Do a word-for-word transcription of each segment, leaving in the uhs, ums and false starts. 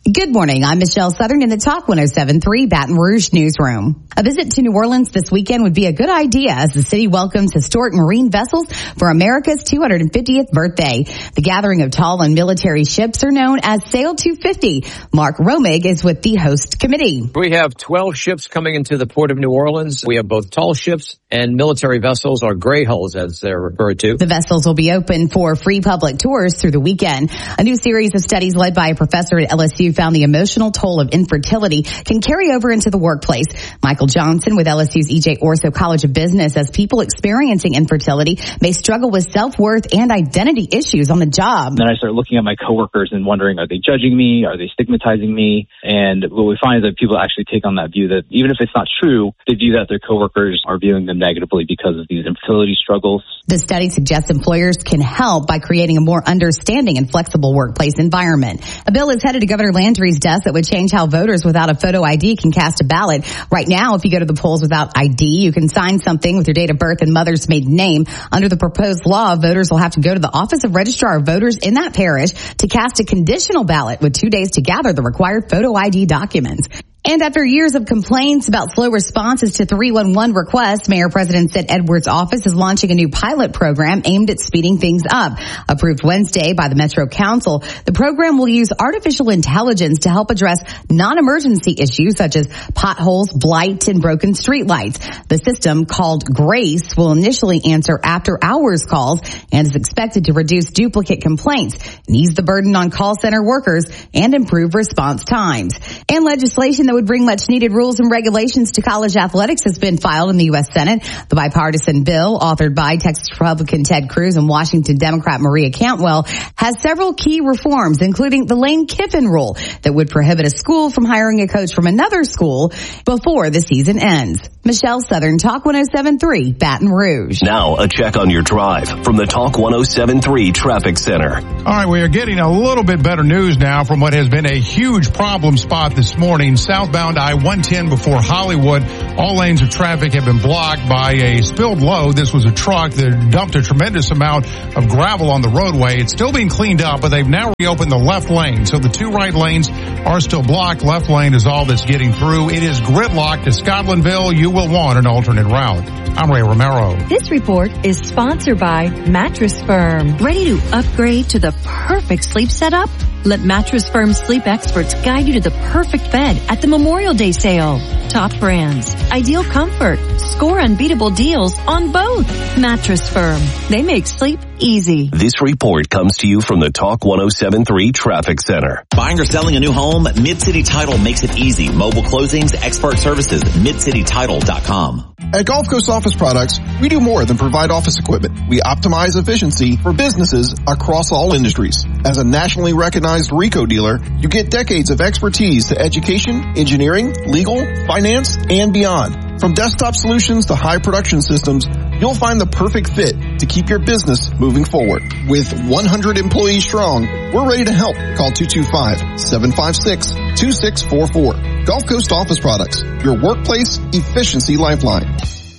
Good morning. I'm Michelle Southern in the Talk one oh seven point three Baton Rouge newsroom. A visit to New Orleans this weekend would be a good idea as the city welcomes historic marine vessels for America's two hundred fiftieth birthday. The gathering of tall and military ships are known as Sail two fifty. Mark Romig is with the host committee. We have twelve ships coming into the port of New Orleans. We have both tall ships and military vessels, or gray hulls as they're referred to. The vessels will be open for free public tours through the weekend. A new series of studies led by a professor at L S U found the emotional toll of infertility can carry over into the workplace. Michael Johnson with L S U's E J Orso College of Business says people experiencing infertility may struggle with self-worth and identity issues on the job. Then I start looking at my coworkers and wondering, are they judging me? Are they stigmatizing me? And what we find is that people actually take on that view that even if it's not true, they view that their coworkers are viewing them negatively because of these infertility struggles. The study suggests employers can help by creating a more understanding and flexible workplace environment. A bill is headed to Governor Landry's desk that would change how voters without a photo I D can cast a ballot. Right now, if you go to the polls without I D, you can sign something with your date of birth and mother's maiden name. Under the proposed law, voters will have to go to the Office of Registrar of Voters in that parish to cast a conditional ballot with two days to gather the required photo I D documents. And after years of complaints about slow responses to three one one requests, Mayor President Sid Edwards' office is launching a new pilot program aimed at speeding things up. Approved Wednesday by the Metro Council, the program will use artificial intelligence to help address non-emergency issues such as potholes, blight, and broken streetlights. The system, called Grace, will initially answer after-hours calls and is expected to reduce duplicate complaints and ease the burden on call center workers and improve response times. And legislation that would bring much needed rules and regulations to college athletics has been filed in the U S Senate. The bipartisan bill, authored by Texas Republican Ted Cruz and Washington Democrat Maria Cantwell, has several key reforms, including the Lane Kiffin rule that would prohibit a school from hiring a coach from another school before the season ends. Michelle Southern, Talk one oh seven point three, Baton Rouge. Now, a check on your drive from the Talk one oh seven point three Traffic Center. All right, we are getting a little bit better news now from what has been a huge problem spot this morning. Southbound I one ten before Hollywood. All lanes of traffic have been blocked by a spilled load. This was a truck that dumped a tremendous amount of gravel on the roadway. It's still being cleaned up, but they've now reopened the left lane. So the two right lanes are still blocked. Left lane is all that's getting through. It is gridlocked to Scotlandville. You will want an alternate route. I'm Ray Romero. This report is sponsored by Mattress Firm. Ready to upgrade to the perfect sleep setup? Let Mattress Firm's sleep experts guide you to the perfect bed at the Memorial Day sale. Top brands, ideal comfort, score unbeatable deals on both. Mattress Firm. They make sleep easy. This report comes to you from the Talk one oh seven point three Traffic Center. Buying or selling a new home? Mid-City Title makes it easy. Mobile closings, expert services, mid city title dot com. At Gulf Coast Office Products, we do more than provide office equipment. We optimize efficiency for businesses across all industries. As a nationally recognized RICO dealer, you get decades of expertise to education, engineering, legal, finance, and beyond. From desktop solutions to high production systems, you'll find the perfect fit to keep your business moving forward. With one hundred employees strong, we're ready to help. Call two two five, seven five six, two six four four. Gulf Coast Office Products, your workplace efficiency lifeline.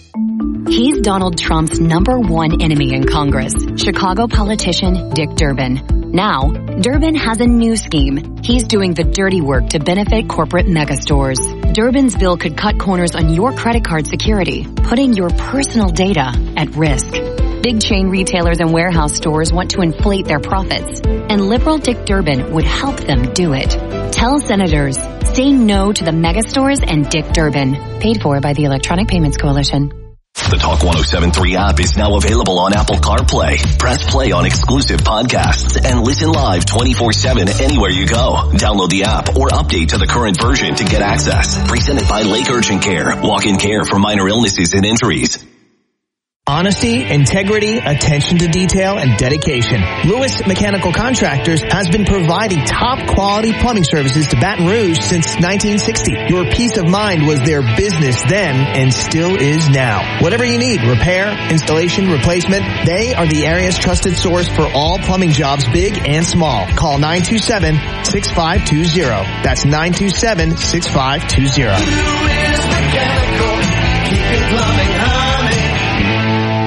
He's Donald Trump's number one enemy in Congress, Chicago politician Dick Durbin. Now, Durbin has a new scheme. He's doing the dirty work to benefit corporate megastores. Durbin's bill could cut corners on your credit card security, putting your personal data at risk. Big chain retailers and warehouse stores want to inflate their profits, and liberal Dick Durbin would help them do it. Tell senators, say no to the megastores and Dick Durbin. Paid for by the Electronic Payments Coalition. The Talk one oh seven point three app is now available on Apple CarPlay. Press play on exclusive podcasts and listen live twenty-four seven anywhere you go. Download the app or update to the current version to get access. Presented by Lake Urgent Care. Walk-in care for minor illnesses and injuries. Honesty, integrity, attention to detail, and dedication. Lewis Mechanical Contractors has been providing top-quality plumbing services to Baton Rouge since nineteen sixty. Your peace of mind was their business then and still is now. Whatever you need, repair, installation, replacement, they are the area's trusted source for all plumbing jobs, big and small. Call nine two seven, six five two zero. That's nine two seven, six five two zero. Lewis Mechanical, keep your plumbing humming.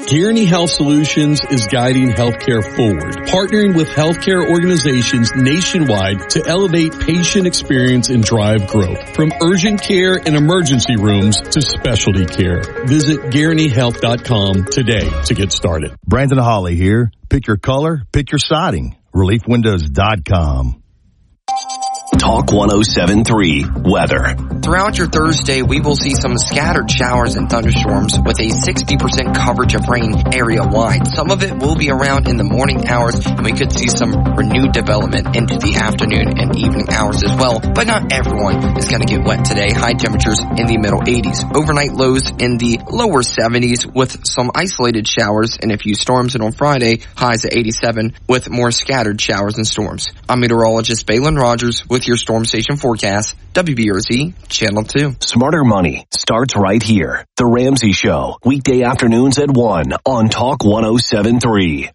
Guaranty Health Solutions is guiding healthcare forward, partnering with healthcare organizations nationwide to elevate patient experience and drive growth. From urgent care and emergency rooms to specialty care. Visit Guaranty Health dot com today to get started. Brandon Holly here. Pick your color, pick your siding. Relief Windows dot com. Talk one oh seven point three weather. Throughout your Thursday, we will see some scattered showers and thunderstorms with a sixty percent coverage of rain area-wide. Some of it will be around in the morning hours, and we could see some renewed development into the afternoon and evening hours as well. But not everyone is going to get wet today. High temperatures in the middle eighties. Overnight lows in the lower seventies with some isolated showers and a few storms. And on Friday, highs at eighty-seven with more scattered showers and storms. I'm meteorologist Balin Rogers with your Storm Station forecast, W B R Z Channel two. Smarter Money starts right here. The Ramsey Show, weekday afternoons at one on Talk one oh seven point three.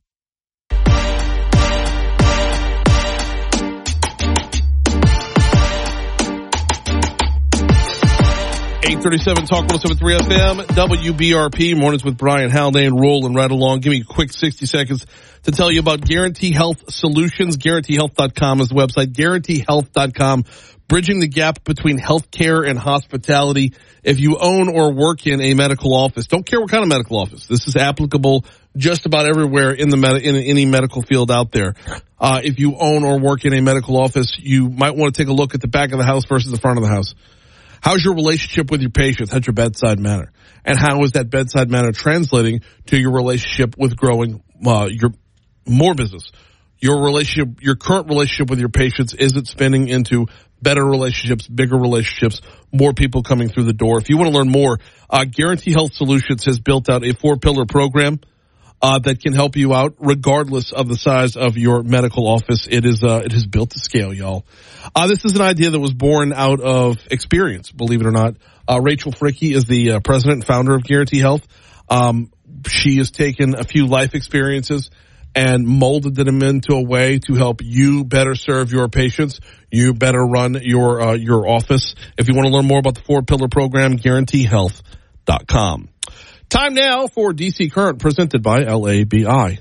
eight thirty-seven Talk one oh seven point three F M, W B R P, Mornings with Brian Haldane, rolling right along. Give me a quick sixty seconds to tell you about Guaranty Health Solutions. Guaranty Health dot com is the website. Guaranty Health dot com, bridging the gap between healthcare and hospitality. If you own or work in a medical office, don't care what kind of medical office. This is applicable just about everywhere in the med- in any medical field out there. Uh, if you own or work in a medical office, you might want to take a look at the back of the house versus the front of the house. How's your relationship with your patients? How's your bedside manner? And how is that bedside manner translating to your relationship with growing uh, your more business? Your relationship, your current relationship with your patients, is it spinning into better relationships, bigger relationships, more people coming through the door? If you want to learn more, uh, Guaranty Health Solutions has built out a four-pillar program uh, that can help you out regardless of the size of your medical office. It is uh, it is built to scale, y'all. Uh, this is an idea that was born out of experience, believe it or not. Uh, Rachel Fricke is the uh, president and founder of Guaranty Health. Um, she has taken a few life experiences and molded them into a way to help you better serve your patients, you better run your uh, your office. If you want to learn more about the four-pillar program, Guaranty Health dot com. Time now for D C Current, presented by L A B I.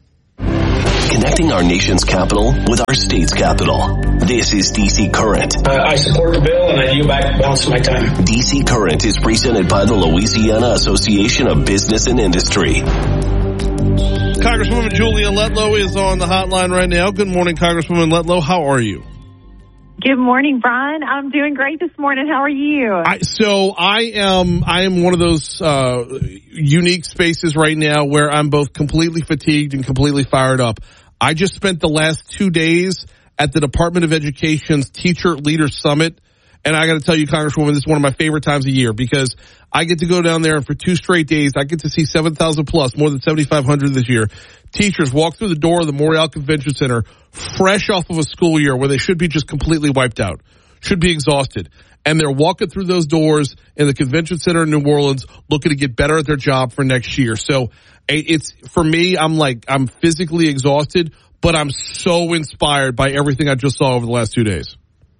Connecting our nation's capital with our state's capital. This is D C Current. Uh, I support the bill, and I yield back the balance of my time. D C Current is presented by the Louisiana Association of Business and Industry. Congresswoman Julia Letlow is on the hotline right now. Good morning, Congresswoman Letlow. How are you? Good morning, Brian. I'm doing great this morning. How are you? I, so I am I am one of those uh, unique spaces right now where I'm both completely fatigued and completely fired up. I just spent the last two days at the Department of Education's Teacher Leader Summit. And I got to tell you, Congresswoman, this is one of my favorite times of year because I get to go down there, and for two straight days, I get to see seven thousand plus, more than seventy-five hundred this year. Teachers walk through the door of the Morial Convention Center fresh off of a school year where they should be just completely wiped out, should be exhausted. And they're walking through those doors in the Convention Center in New Orleans looking to get better at their job for next year. So it's, for me, I'm like, I'm physically exhausted, but I'm so inspired by everything I just saw over the last two days.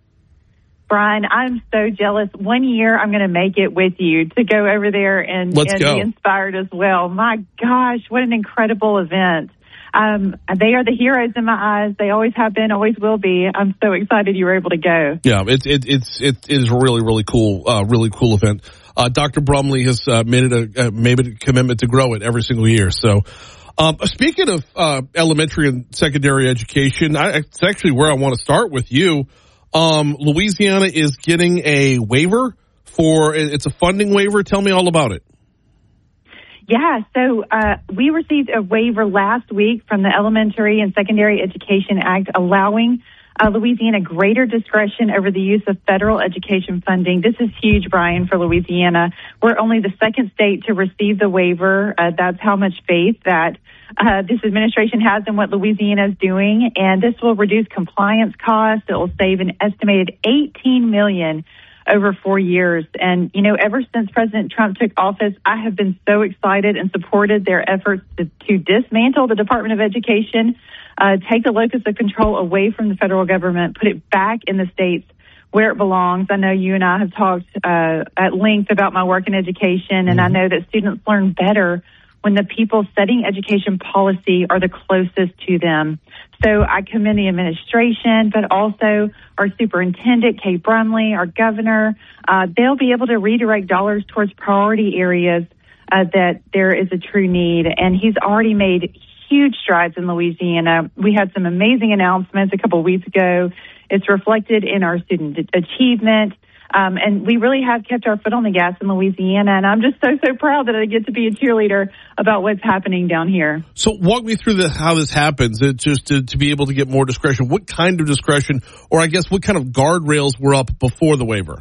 Brian, I'm so jealous. One year I'm going to make it with you to go over there and, and be inspired as well. My gosh, what an incredible event. Um, they are the heroes in my eyes. They always have been, always will be. I'm so excited you were able to go. Yeah, it's it, it's it is a really, really cool, uh, really cool event. Uh, Doctor Brumley has uh, made it a uh, made it a commitment to grow it every single year. So, um, speaking of uh, elementary and secondary education, I, it's actually where I want to start with you. Um, Louisiana is getting a waiver for, it's a funding waiver. Tell me all about it. Yeah, so uh, we received a waiver last week from the Elementary and Secondary Education Act allowing uh, Louisiana greater discretion over the use of federal education funding. This is huge, Brian, for Louisiana. We're only the second state to receive the waiver. Uh, that's how much faith that Uh, this administration has in what Louisiana is doing, and this will reduce compliance costs. It will save an estimated eighteen million dollars over four years. And, you know, ever since President Trump took office, I have been so excited and supported their efforts to, to dismantle the Department of Education, uh, take the locus of control away from the federal government, put it back in the states where it belongs. I know you and I have talked uh, at length about my work in education, and mm-hmm. I know that students learn better when the people setting education policy are the closest to them. So I commend the administration, but also our superintendent, Kay Brumley, our governor. Uh, they'll be able to redirect dollars towards priority areas uh, that there is a true need. And he's already made huge strides in Louisiana. We had some amazing announcements a couple of weeks ago. It's reflected in our student achievement. Um, and we really have kept our foot on the gas in Louisiana. And I'm just so, so proud that I get to be a cheerleader about what's happening down here. So walk me through the, how this happens. It's just to, to be able to get more discretion. What kind of discretion, or I guess what kind of guardrails were up before the waiver?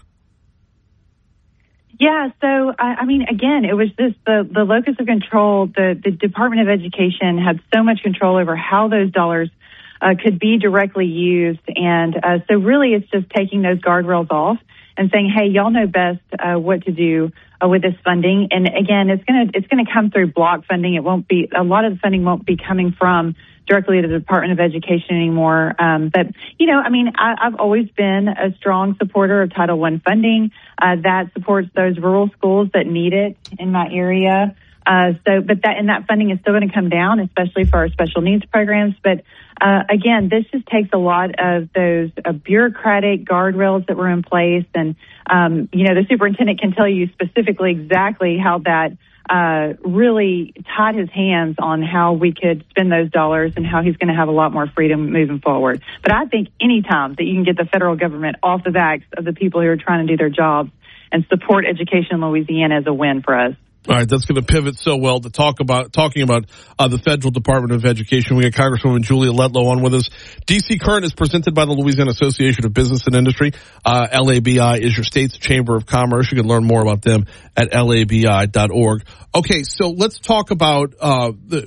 Yeah, so, I, I mean, again, it was just the, the locus of control. The, the Department of Education had so much control over how those dollars uh, could be directly used. And uh, so really it's just taking those guardrails off and saying, hey, y'all know best uh, what to do uh, with this funding. And again, it's going to it's going to come through block funding. It won't be, a lot of the funding won't be coming from directly to the Department of Education anymore. Um, but, you know, I mean, I, I've always been a strong supporter of Title one funding. Uh, that supports those rural schools that need it in my area. Uh, so, but that, and that funding is still going to come down, especially for our special needs programs. But, uh, again, this just takes a lot of those uh, bureaucratic guardrails that were in place. And, um, you know, the superintendent can tell you specifically exactly how that, uh, really tied his hands on how we could spend those dollars and how he's going to have a lot more freedom moving forward. But I think any time that you can get the federal government off the backs of the people who are trying to do their jobs and support education in Louisiana is a win for us. All right, that's going to pivot so well to talk about talking about uh, the Federal Department of Education. We got Congresswoman Julia Letlow on with us. D C Current is presented by the Louisiana Association of Business and Industry. Uh, L A B I is your state's Chamber of Commerce. You can learn more about them at L A B I dot org. Okay, so let's talk about uh, the,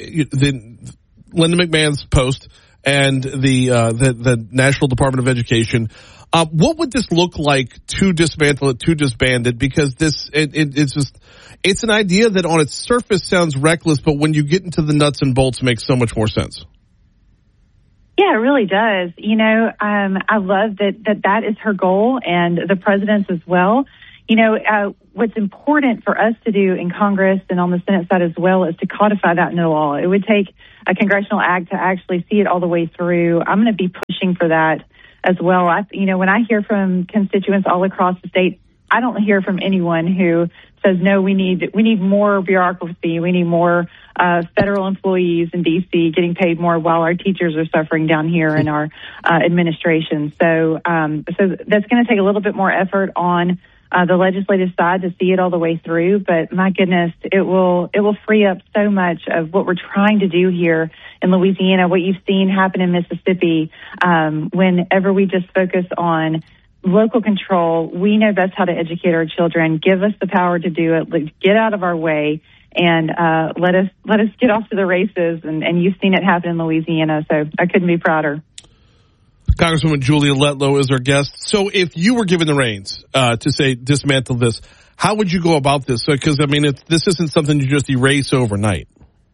the Linda McMahon's post and the uh, the, the National Department of Education. Uh, what would this look like to dismantle it, to disband it? Because this, it, it, it's just, it's an idea that on its surface sounds reckless, but when you get into the nuts and bolts, makes so much more sense. Yeah, it really does. You know, um, I love that, that that is her goal and the president's as well. You know, uh, what's important for us to do in Congress and on the Senate side as well is to codify that into law. It would take a congressional act to actually see it all the way through. I'm going to be pushing for that as well. I, you know, when I hear from constituents all across the state, I don't hear from anyone who says, no, we need we need more bureaucracy. We need more uh, federal employees in D C getting paid more while our teachers are suffering down here in our uh, administration. So, um, so that's going to take a little bit more effort on uh, the legislative side to see it all the way through. But my goodness, it will it will free up so much of what we're trying to do here in Louisiana, what you've seen happen in Mississippi. Um, whenever we just focus on local control, we know best how to educate our children. Give us the power to do it. Get out of our way and uh, let us let us get off to the races. And, and you've seen it happen in Louisiana, so I couldn't be prouder. Congresswoman Julia Letlow is our guest. So if you were given the reins uh, to say dismantle this, how would you go about this? Because, I mean, it's, this isn't something you just erase overnight.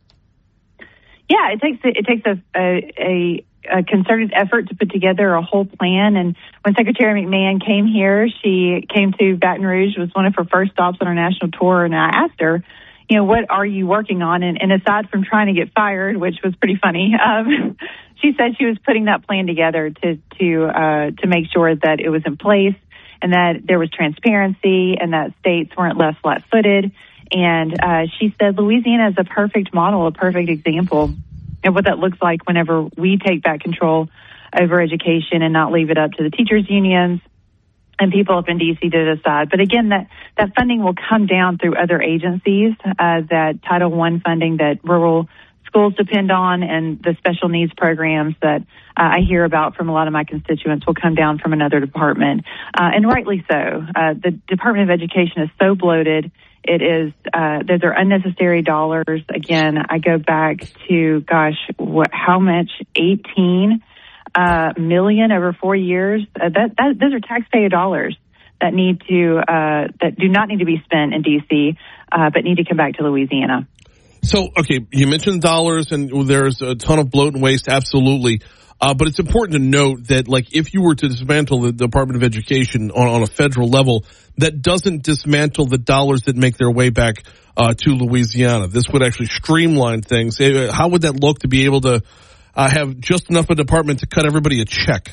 Yeah, it takes it takes a, a, a concerted effort to put together a whole plan. And when Secretary McMahon came here, she came to Baton Rouge. It was one of her first stops on her national tour. And I asked her, you know, what are you working on? And, and aside from trying to get fired, which was pretty funny, um, she said she was putting that plan together to to uh, to make sure that it was in place and that there was transparency and that states weren't left flat-footed. And uh, she said Louisiana is a perfect model, a perfect example of what that looks like whenever we take back control over education and not leave it up to the teachers' unions and people up in D C to decide. But again, that, that funding will come down through other agencies, uh, that Title one funding that rural schools depend on and the special needs programs that uh, I hear about from a lot of my constituents will come down from another department. Uh, and rightly so. Uh, the Department of Education is so bloated. It is, uh, those are unnecessary dollars. Again, I go back to, gosh, what, how much? eighteen uh, million over four years. Uh, that, that, those are taxpayer dollars that need to, uh, that do not need to be spent in D C, uh, but need to come back to Louisiana. So, okay, you mentioned dollars and there's a ton of bloat and waste. Absolutely. Uh, but it's important to note that, like, if you were to dismantle the Department of Education on, on a federal level, that doesn't dismantle the dollars that make their way back uh, to Louisiana. This would actually streamline things. How would that look to be able to uh, have just enough of a department to cut everybody a check?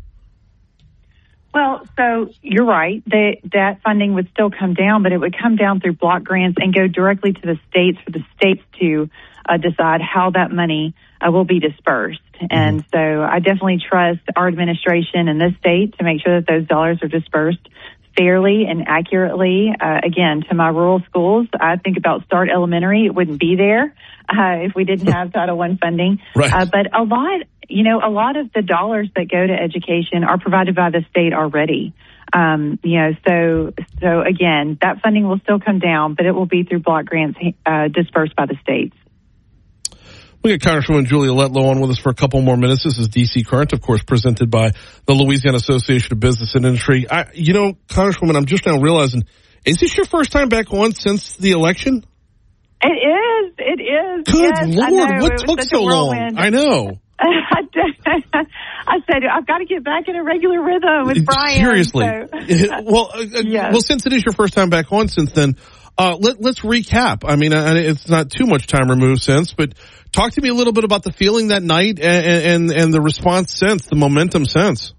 Well, so you're right. That that funding would still come down, but it would come down through block grants and go directly to the states for the states to uh, decide how that money uh, will be dispersed. Mm-hmm. And so I definitely trust our administration in this state to make sure that those dollars are dispersed fairly and accurately. Uh, again, to my rural schools, I think about Start Elementary. It wouldn't be there uh, if we didn't have Title I funding. Right. Uh, but a lot, you know, a lot of the dollars that go to education are provided by the state already. Um, you know, so so again, that funding will still come down, but it will be through block grants uh, dispersed by the states. We got Congresswoman Julia Letlow on with us for a couple more minutes. This is D C Current, of course, presented by the Louisiana Association of Business and Industry. I, you know, Congresswoman, I'm just now realizing, is this your first time back on since the election? It is. It is. Good yes, Lord, I know. what It took was such so a long? whirlwind. I know. I said, I've got to get back in a regular rhythm with Brian. Seriously. So. well, uh, yes. well, since it is your first time back on since then, uh, let, let's recap. I mean, uh, it's not too much time removed since, but talk to me a little bit about the feeling that night and, and, and the response since, the momentum since.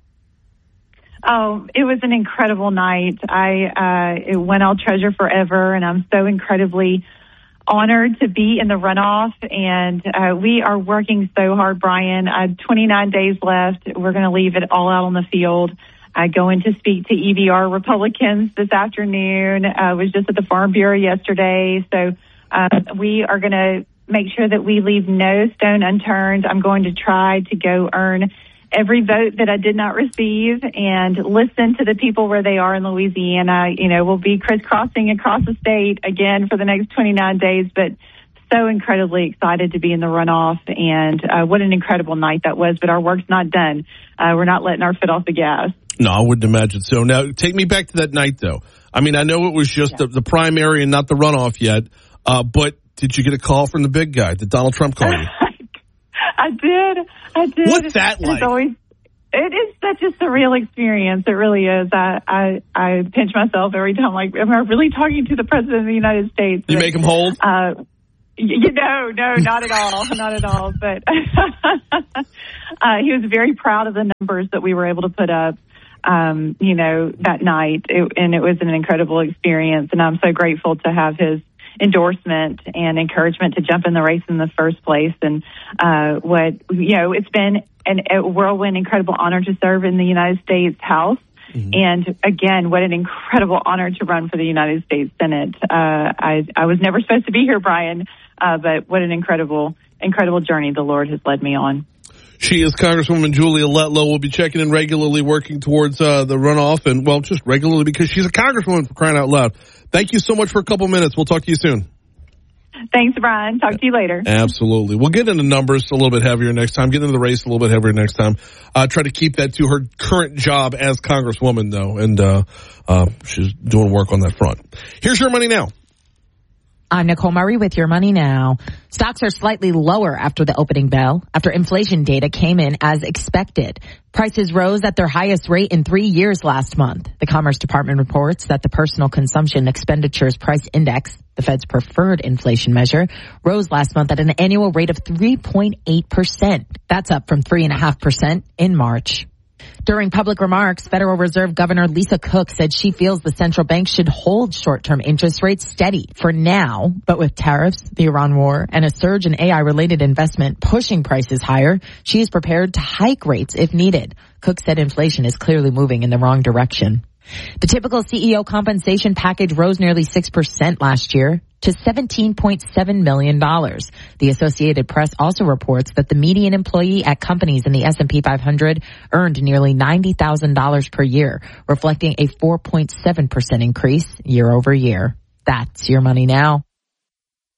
Oh, it was an incredible night. I, uh, it went I'll treasure forever, and I'm so incredibly honored to be in the runoff. And uh, we are working so hard, Brian. Uh, twenty-nine days left. We're going to leave it all out on the field. I go in to speak to E V R Republicans this afternoon. I uh, was just at the Farm Bureau yesterday. So uh, we are going to make sure that we leave no stone unturned. I'm going to try to go earn every vote that I did not receive and listen to the people where they are in Louisiana. You know, we'll be crisscrossing across the state again for the next twenty-nine days, but so incredibly excited to be in the runoff. And uh, what an incredible night that was. But our work's not done. Uh, we're not letting our foot off the gas. No, I wouldn't imagine so. Now, take me back to that night, though. I mean, I know it was just yeah. the, the primary and not the runoff yet, uh, but did you get a call from the big guy? Did Donald Trump call you? I did. I did. What's that like? It's always, it is such a surreal experience. It really is. I, I, I pinch myself every time. Like, am I really talking to the President of the United States? You but, make him hold? Uh, you know, no, not at all. Not at all. But uh, he was very proud of the numbers that we were able to put up, um, you know, that night. It, and it was an incredible experience. And I'm so grateful to have his endorsement and encouragement to jump in the race in the first place. And uh, what, you know, it's been an, a whirlwind, incredible honor to serve in the United States House. Mm-hmm. And again, what an incredible honor to run for the United States Senate. Uh, I, I was never supposed to be here, Brian, uh, but what an incredible, incredible journey the Lord has led me on. She is Congresswoman Julia Letlow. We'll be checking in regularly, working towards uh, the runoff, and, well, just regularly because she's a congresswoman, for crying out loud. Thank you so much for a couple minutes. We'll talk to you soon. Thanks, Brian. Talk to you later. Absolutely. We'll get into numbers a little bit heavier next time. Get into the race a little bit heavier next time. Uh, try to keep that to her current job as congresswoman, though, and uh, uh, she's doing work on that front. Here's Your Money Now. I'm Nicole Murray with Your Money Now. Stocks are slightly lower after the opening bell, after inflation data came in as expected. Prices rose at their highest rate in three years last month. The Commerce Department reports that the Personal Consumption Expenditures Price Index, the Fed's preferred inflation measure, rose last month at an annual rate of three point eight percent. That's up from three point five percent in March. During public remarks, Federal Reserve Governor Lisa Cook said she feels the central bank should hold short-term interest rates steady for now, but with tariffs, the Iran war, and a surge in A I-related investment pushing prices higher, she is prepared to hike rates if needed. Cook said inflation is clearly moving in the wrong direction. The typical C E O compensation package rose nearly six percent last year to seventeen point seven million dollars. The Associated Press also reports that the median employee at companies in the S and P five hundred earned nearly ninety thousand dollars per year, reflecting a four point seven percent increase year over year. That's Your Money Now.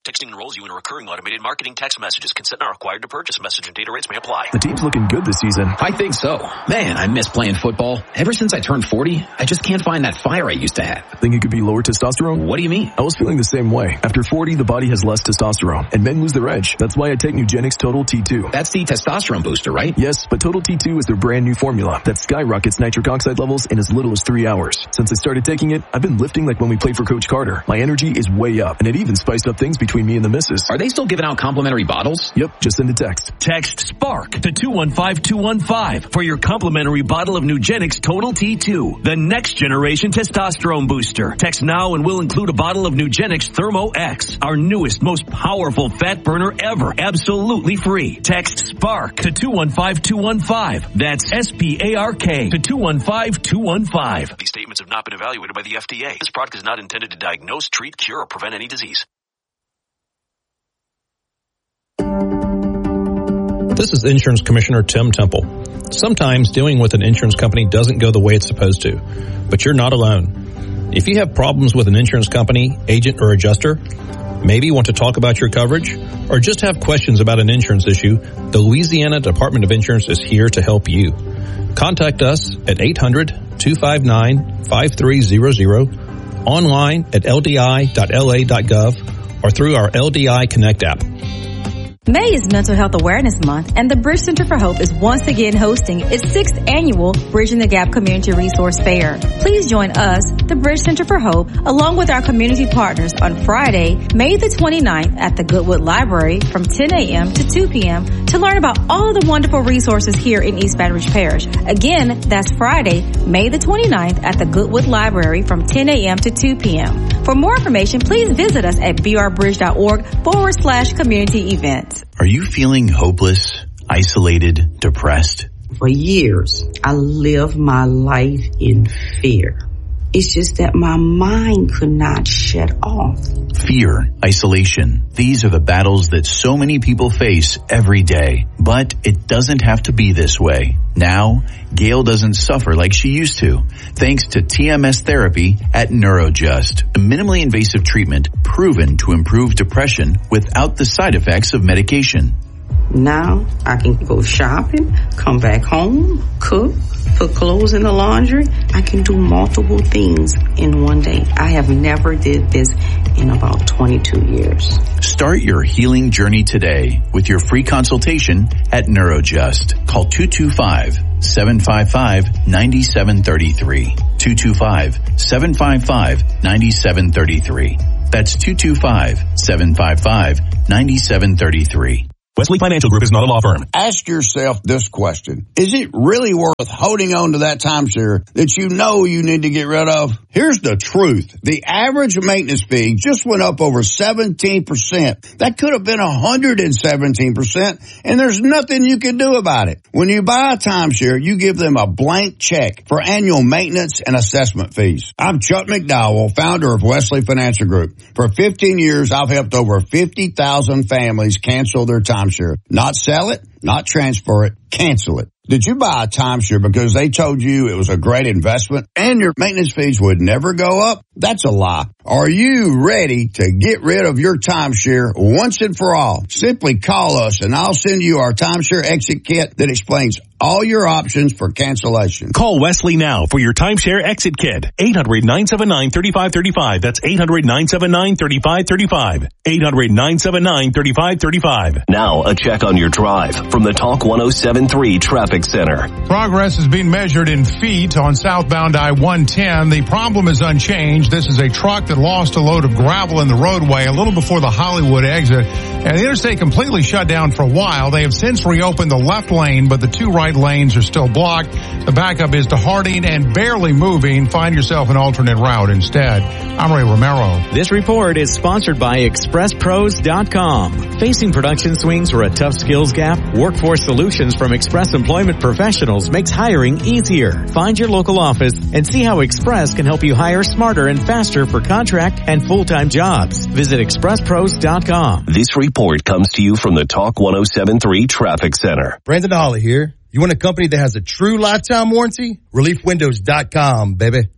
Texting enrolls you in a recurring automated marketing text messages. Consent not required to purchase. Message and data rates may apply. The team's looking good this season. I think so. Man, I miss playing football. Ever since I turned forty, I just can't find that fire I used to have. Think it could be lower testosterone? What do you mean? I was feeling the same way. After forty, the body has less testosterone, and men lose their edge. That's why I take Nugenix Total T two. That's the testosterone booster, right? Yes, but Total T two is their brand new formula that skyrockets nitric oxide levels in as little as three hours. Since I started taking it, I've been lifting like when we played for Coach Carter. My energy is way up, and it even spiced up things between me and the missus. Are they still giving out complimentary bottles? Yep, just send a text. Text SPARK to two one five two one five for your complimentary bottle of Nugenix Total T two, the next generation testosterone booster. Text now and we'll include a bottle of Nugenix Thermo X, our newest, most powerful fat burner ever, absolutely free. Text SPARK to two one five two one five. That's S P A R K to two one five two one five. These statements have not been evaluated by the F D A. This product is not intended to diagnose, treat, cure, or prevent any disease. This is Insurance Commissioner Tim Temple. Sometimes dealing with an insurance company doesn't go the way it's supposed to, but you're not alone. If you have problems with an insurance company, agent, or adjuster, maybe want to talk about your coverage, or just have questions about an insurance issue, the Louisiana Department of Insurance is here to help you. Contact us at eight hundred, two five nine, five three zero zero, online at L D I dot L A dot gov, or through our L D I Connect app. May is Mental Health Awareness Month, and the Bridge Center for Hope is once again hosting its sixth annual Bridging the Gap Community Resource Fair. Please join us, the Bridge Center for Hope, along with our community partners on Friday, May the twenty-ninth at the Goodwood Library from ten a.m. to two p.m. to learn about all of the wonderful resources here in East Baton Rouge Parish. Again, that's Friday, May the twenty-ninth at the Goodwood Library from ten a.m. to two p.m. For more information, please visit us at brbridge.org forward slash community events. Are you feeling hopeless, isolated, depressed? For years, I lived my life in fear. It's just that my mind could not shut off. Fear, isolation. These are the battles that so many people face every day. But it doesn't have to be this way. Now, Gail doesn't suffer like she used to, thanks to T M S therapy at NeuroJust, a minimally invasive treatment proven to improve depression without the side effects of medication. Now I can go shopping, come back home, cook, put clothes in the laundry. I can do multiple things in one day. I have never did this in about twenty-two years. Start your healing journey today with your free consultation at NeuroJust. Call two two five, seven five five, nine seven three three. two two five, seven five five, nine seven three three. That's two two five, seven five five, nine seven three three. Wesley Financial Group is not a law firm. Ask yourself this question. Is it really worth holding on to that timeshare that you know you need to get rid of? Here's the truth. The average maintenance fee just went up over seventeen percent. That could have been one hundred seventeen percent, and there's nothing you can do about it. When you buy a timeshare, you give them a blank check for annual maintenance and assessment fees. I'm Chuck McDowell, founder of Wesley Financial Group. For fifteen years, I've helped over fifty thousand families cancel their timeshare. Not sell it, not transfer it, cancel it. Did you buy a timeshare because they told you it was a great investment and your maintenance fees would never go up? That's a lie. Are you ready to get rid of your timeshare once and for all? Simply call us and I'll send you our timeshare exit kit that explains all your options for cancellation. Call Wesley now for your timeshare exit kit. eight hundred, nine seven nine, three five three five. That's eight hundred, nine seven nine, three five three five. eight hundred, nine seven nine, three five three five. Now a check on your drive from the Talk one oh seven point three Traffic Center. Progress is being measured in feet on southbound I one ten. The problem is unchanged. This is a truck that lost a load of gravel in the roadway a little before the Hollywood exit, and the interstate completely shut down for a while. They have since reopened the left lane, but the two right lanes are still blocked. The backup is to Harding and barely moving. Find yourself an alternate route instead. I'm Ray Romero. This report is sponsored by Express Pros dot com. Facing production swings or a tough skills gap, Workforce Solutions from Express Employment Professionals makes hiring easier. Find your local office and see how Express can help you hire smarter and faster for contract and full-time jobs. Visit Express Pros dot com. This report comes to you from the Talk one oh seven point three Traffic Center. Brandon Holly here. You want a company that has a true lifetime warranty? Relief Windows dot com, baby.